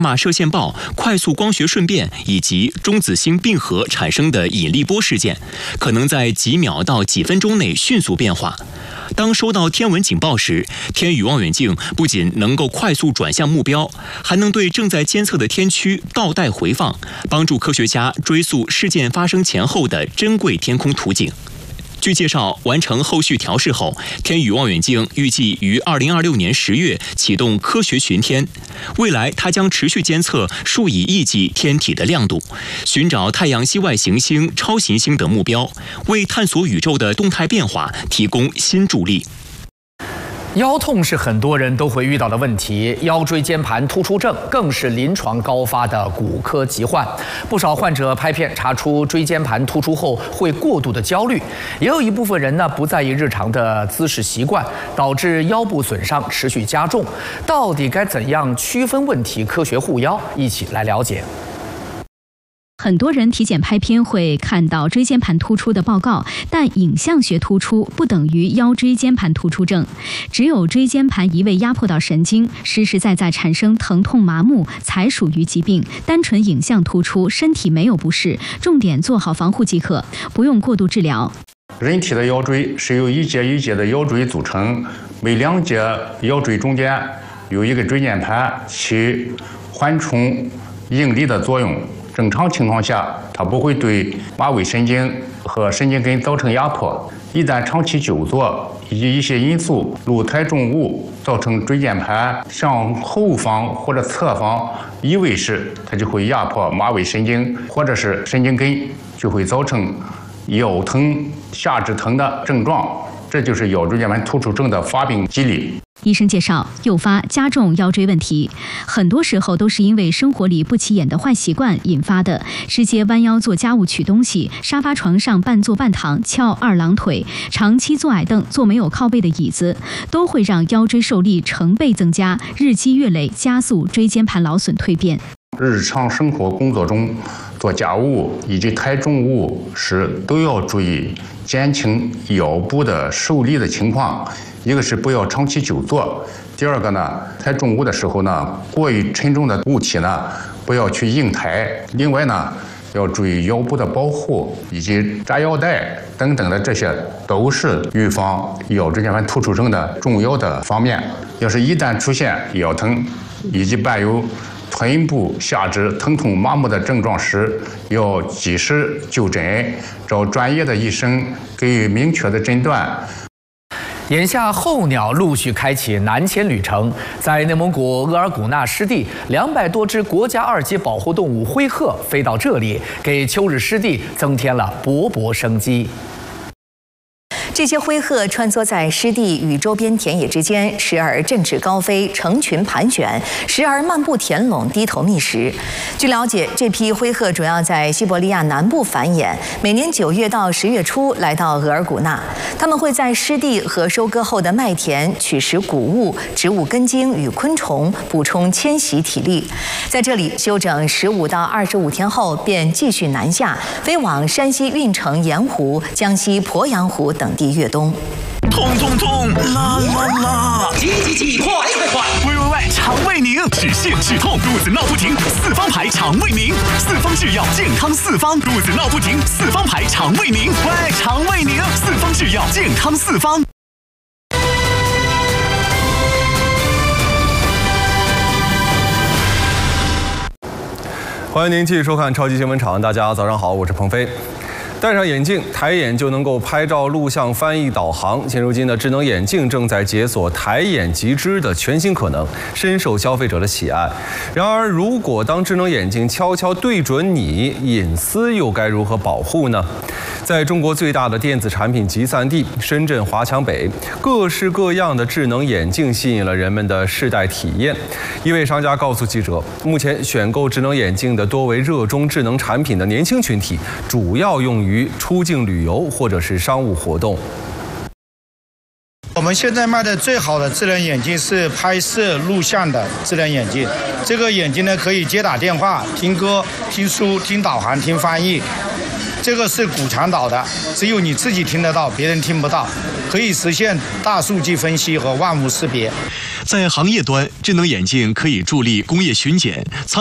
伽马射线暴、快速光学瞬变以及中子星并合产生的引力波事件，可能在几秒到几分钟内迅速变化。当收到天文警报时，天宇望远镜不仅能够快速转向目标，还能对正在监测的天区倒带回放，帮助科学家追溯事件发生前后的珍贵天空图景。据介绍，完成后续调试后，天宇望远镜预计于2026年10月启动科学巡天。未来，它将持续监测数以亿计天体的亮度，寻找太阳系外行星、超新星等目标，为探索宇宙的动态变化提供新助力。 腰痛是很多人都会遇到的问题，腰椎间盘突出症更是临床高发的骨科疾患。不少患者拍片查出椎间盘突出后会过度的焦虑，也有一部分人呢不在意日常的姿势习惯，导致腰部损伤持续加重。到底该怎样区分问题，科学护腰？一起来了解。 很多人体检拍片会看到椎间盘突出的报告，但影像学突出不等于腰椎间盘突出症。只有椎间盘移位压迫到神经，实实在在产生疼痛麻木，才属于疾病。单纯影像突出，身体没有不适，重点做好防护即可，不用过度治疗。 人体的腰椎是由一节一节的腰椎组成，每两节腰椎中间有一个椎间盘，起缓冲应力的作用。正常情况下，它不会对马尾神经和神经根造成压迫。一旦长期久坐以及一些因素，如太重物造成椎间盘向后方或者侧方移位时，它就会压迫马尾神经或者是神经根，就会造成腰疼、下肢疼的症状。这就是腰椎间盘突出症的发病机理。 医生介绍，诱发加重腰椎问题，很多时候都是因为生活里不起眼的坏习惯引发的。直接弯腰做家务取东西，沙发床上半坐半躺，翘二郎腿，长期坐矮凳，坐没有靠背的椅子，都会让腰椎受力成倍增加，日积月累，加速椎间盘劳损蜕变。 日常生活工作中做家务以及抬重物时，都要注意减轻腰部的受力的情况。一个是不要长期久坐，第二个呢，抬重物的时候呢，过于沉重的物体呢，不要去硬抬。另外呢，要注意腰部的保护以及扎腰带等等的，这些都是预防腰椎间盘突出症的重要的方面。要是一旦出现腰疼以及伴有臀部、下肢疼痛麻木的症状时，要及时就诊，找专业的医生给予明确的诊断。 眼下候鸟陆续开启南迁旅程，在内蒙古额尔古纳湿地，200多只国家2级保护动物灰鹤飞到这里，给秋日湿地增添了勃勃生机。 这些灰鹤穿梭在湿地与周边田野之间，时而振翅高飞，成群盘旋，时而漫步田垄，低头觅食。据了解，这批灰鹤主要在西伯利亚南部繁衍，每年9月到10月初来到额尔古纳。它们会在湿地和收割后的麦田取食谷物、植物根茎与昆虫，补充迁徙体力。在这里休整15到25天后，便继续南下，飞往山西运城盐湖、江西鄱阳湖等地越冬。 痛痛痛，啦啦啦！急，快！喂，肠胃宁，止泻止痛，肚子闹不停，四方牌肠胃宁，四方制药健康四方，肚子闹不停，四方牌肠胃宁，喂，肠胃宁，四方制药健康四方。 欢迎您继续收看超级新闻场，大家早上好，我是鹏飞。戴上眼镜，抬眼就能够拍照、录像、翻译、导航。现如今的智能眼镜正在解锁抬眼即知的全新可能，深受消费者的喜爱。然而，如果当智能眼镜悄悄对准你，隐私又该如何保护呢？在中国最大的电子产品集散地深圳华强北，各式各样的智能眼镜吸引了人们的试戴体验。一位商家告诉记者，目前选购智能眼镜的多为热衷智能产品的年轻群体，主要用于出境旅游或者是商务活动。 我们现在卖的最好的智能眼镜是拍摄录像的智能眼镜。这个眼镜呢，可以接打电话、听歌、听书、听导航、听翻译。 这个是骨传导的，只有你自己听得到，别人听不到，可以实现大数据分析和万物识别。 在行业端，智能眼镜可以助力工业巡检。